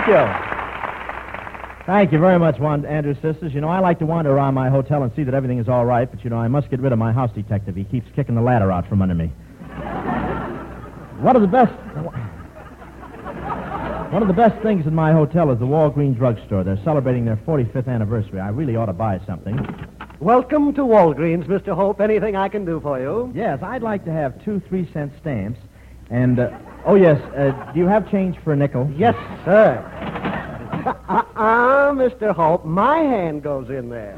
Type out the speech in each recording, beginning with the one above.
you. Thank you very much, Andrews Sisters. You know, I like to wander around my hotel and see that everything is all right, but, you know, I must get rid of my house detective. He keeps kicking the ladder out from under me. One of the best things in my hotel is the Walgreens drugstore. They're celebrating their 45th anniversary. I really ought to buy something. Welcome to Walgreens, Mr. Hope. Anything I can do for you? Yes, I'd like to have 2 3-cent stamps. And, oh, yes, do you have change for a nickel? Yes, sir. Mr. Hope, my hand goes in there.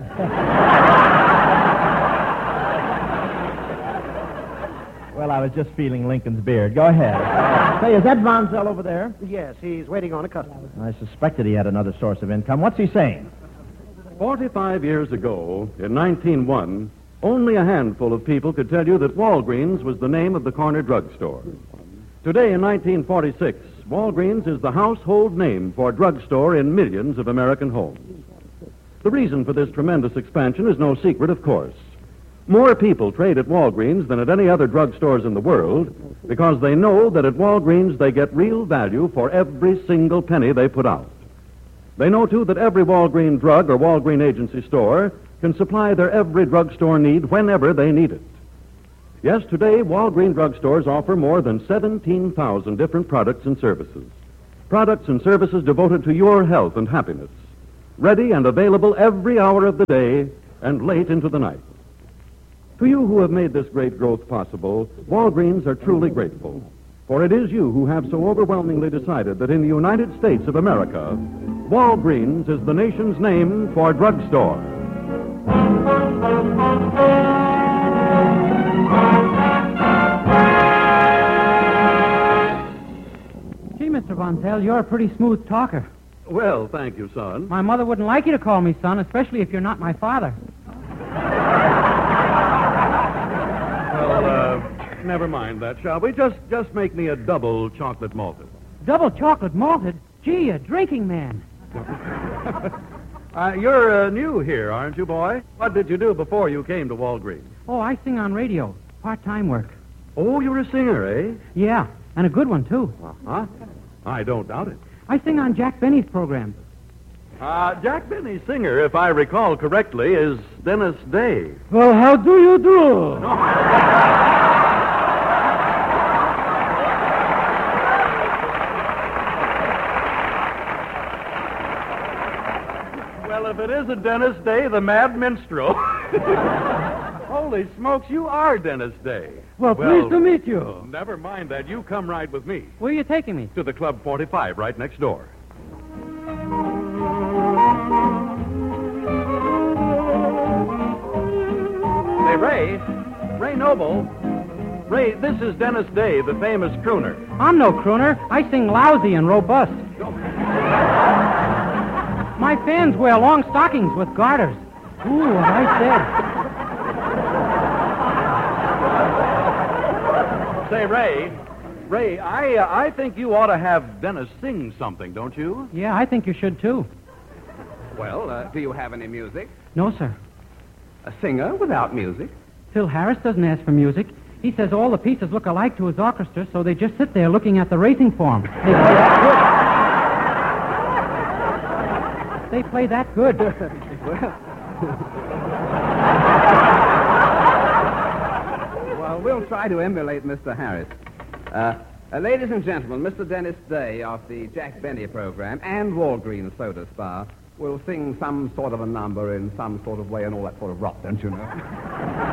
Well, I was just feeling Lincoln's beard. Go ahead. Say, is that Von Zell over there? Yes, he's waiting on a customer. I suspected he had another source of income. What's he saying? 45 years ago, in 1901, only a handful of people could tell you that Walgreens was the name of the corner drugstore. Today, in 1946, Walgreens is the household name for drugstore in millions of American homes. The reason for this tremendous expansion is no secret, of course. More people trade at Walgreens than at any other drugstores in the world because they know that at Walgreens they get real value for every single penny they put out. They know, too, that every Walgreens drug or Walgreens agency store can supply their every drugstore need whenever they need it. Yes, today, Walgreens drugstores offer more than 17,000 different products and services. Products and services devoted to your health and happiness. Ready and available every hour of the day and late into the night. To you who have made this great growth possible, Walgreens are truly grateful. For it is you who have so overwhelmingly decided that in the United States of America, Walgreens is the nation's name for drugstore. Gee, Mr. Von Zell, you're a pretty smooth talker. Well, thank you, son. My mother wouldn't like you to call me son, especially if you're not my father. Well, never mind that, shall we? Just make me a double chocolate malted. Double chocolate malted? Gee, a drinking man. You're new here, aren't you, boy? What did you do before you came to Walgreens? Oh, I sing on radio. Part-time work. Oh, you're a singer, eh? Yeah, and a good one, too. Uh-huh. I don't doubt it. I sing on Jack Benny's program. Jack Benny's singer, if I recall correctly, is Dennis Day. Well, how do you do? Well, if it isn't Dennis Day, the Mad Minstrel. Holy smokes, you are Dennis Day. Well, pleased to meet you. Never mind that. You come right with me. Where are you taking me? To the Club 45 right next door. Say, Ray Noble. Ray, this is Dennis Day, the famous crooner. I'm no crooner. I sing lousy and robust. My fans wear long stockings with garters. Ooh, what I said. Say, Ray, I think you ought to have Dennis sing something, don't you? Yeah, I think you should, too. Well, do you have any music? No, sir. A singer without music? Phil Harris doesn't ask for music. He says all the pieces look alike to his orchestra, so they just sit there looking at the racing form. They play that good. Well, we'll try to emulate Mr. Harris. Ladies and gentlemen, Mr. Dennis Day of the Jack Benny program and Walgreens Soda Spa will sing some sort of a number in some sort of way and all that sort of rot, don't you know?